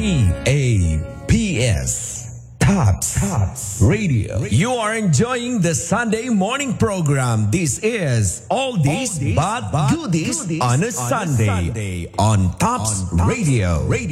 TAPS. Tops Radio. You are enjoying the Sunday morning program. This is All This But Goodies on a Sunday on Tops Radio.